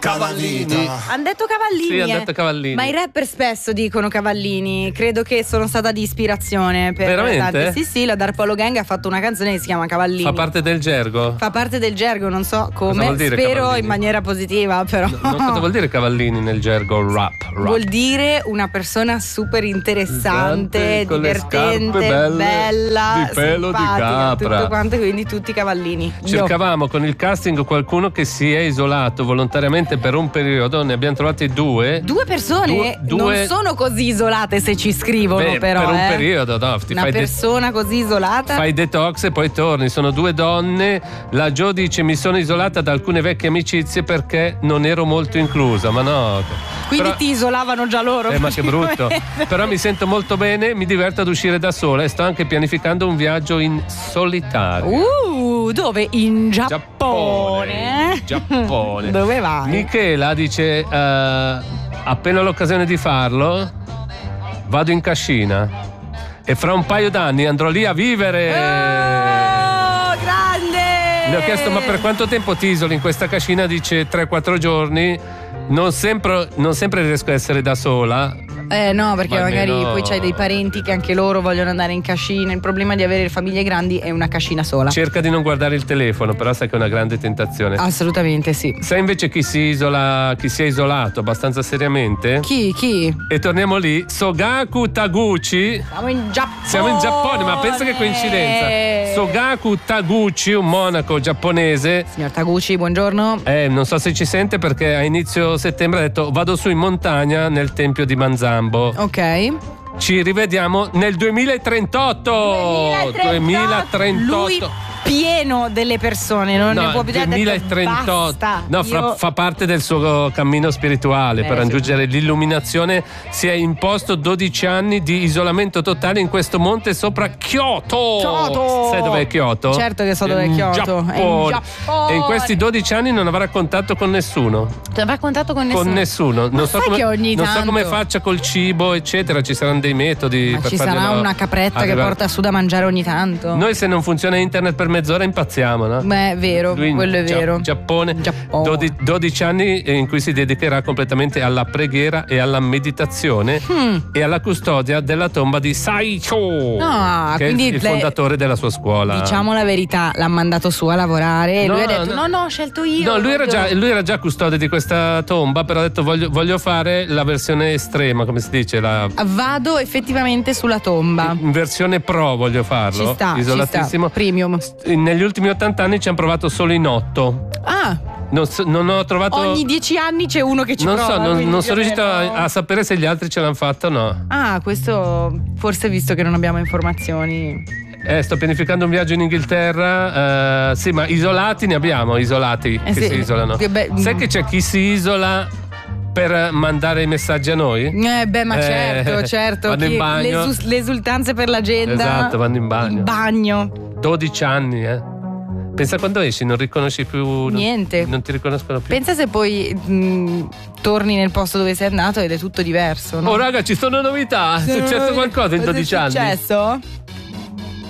Cavallini. Hanno detto Cavallini. Sì, hanno detto Cavallini. Ma i rapper spesso dicono Cavallini. Credo che sono stata di ispirazione per veramente? tanti. Sì, la Darpolo Gang ha fatto una canzone che si chiama Cavallini. Fa parte del gergo? Fa parte del gergo, non so come. Cosa vuol dire spero Cavallini? in maniera positiva, però. No, cosa vuol dire Cavallini nel gergo rap? Vuol dire una persona super interessante, con le divertente, scarpe bella, di pelo di simpatica, capra. tutto quanto, quindi tutti Cavallini. Cercavamo con il casting qualcuno che si è isolato volontariamente per un periodo, ne abbiamo trovati due. Due persone non sono così isolate se ci scrivono. Beh, però per un periodo, no, una persona così isolata. Fai detox e poi torni. Sono due donne. La Jo dice: mi sono isolata da alcune vecchie amicizie perché non ero molto inclusa. Ma no, quindi ti isolavano già loro. Ma che brutto. Però mi sento molto bene, mi diverto ad uscire da sola e sto anche pianificando un viaggio in solitario. Dove? In Giappone. Giappone. Dove vai? Michela dice: appena l'occasione di farlo, vado in cascina e fra un paio d'anni andrò lì a vivere. Oh, grande! Le ho chiesto: ma per quanto tempo ti isoli in questa cascina? Dice 3-4 giorni. Non sempre riesco a essere da sola. No, perché magari almeno... poi c'hai dei parenti che anche loro vogliono andare in cascina. Il problema di avere famiglie grandi è una cascina sola. Cerca di non guardare il telefono, però sai che è una grande tentazione. Assolutamente sì. Sai invece chi si è isolato abbastanza seriamente? Chi? E torniamo lì. Sogaku Taguchi. Siamo in Giappone, ma pensa che coincidenza. Sogaku Taguchi, un monaco giapponese. Signor Taguchi, buongiorno. Non so se ci sente perché a inizio settembre ha detto: vado su in montagna nel tempio di Manzambo. Ok. Ci rivediamo nel 2038. 2038. Lui pieno delle persone, non ne può più. 2038. No, fa parte del suo cammino spirituale per raggiungere l'illuminazione. Si è imposto 12 anni di isolamento totale in questo monte sopra Kyoto. Sai dov'è Kyoto? Certo che so dov'è Kyoto. È in Giappone. E in questi 12 anni non avrà contatto con nessuno. Non avrà contatto con nessuno? Con nessuno. Non so come faccia col cibo, eccetera. Ci saranno dei metodi. Ma ci sarà una capretta che porta su da mangiare ogni tanto. Noi, se non funziona internet per mezz'ora, impazziamo, no? Beh, è vero, quello è vero. Giappone. 12 anni in cui si dedicherà completamente alla preghiera e alla meditazione e alla custodia della tomba di Saicho, che è il fondatore della sua scuola. Diciamo la verità, l'ha mandato su a lavorare e lui ha detto no, ho scelto io. No, lui era già custode di questa tomba, però ha detto voglio fare la versione estrema, come si dice, vado effettivamente sulla tomba. In versione pro voglio farlo. Ci sta, isolatissimo. Premium. Negli ultimi 80 anni ci hanno provato solo in 8. Non ho trovato. Ogni 10 anni c'è uno che ci prova. Non sono riuscito a sapere se gli altri ce l'hanno fatto o no. Questo forse, visto che non abbiamo informazioni. Sto pianificando un viaggio in Inghilterra. Sì, ma isolati ne abbiamo, isolati che si isolano. Sai che c'è chi si isola per mandare i messaggi a noi? Ma certo. Vanno in bagno. Le esultanze per l'agenda. Esatto, vanno in bagno. In bagno. 12 anni, Pensa quando esci, non riconosci più niente. Non ti riconoscono più. Pensa se poi torni nel posto dove sei andato ed è tutto diverso, no? Oh raga, ci sono novità. È successo qualcosa in 12 anni? È successo?